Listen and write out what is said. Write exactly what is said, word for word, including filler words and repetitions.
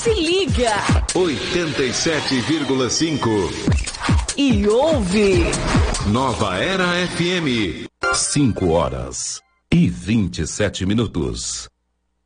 Se liga. oitenta e sete vírgula cinco. E ouve. Nova Era F M. cinco horas e vinte e sete minutos.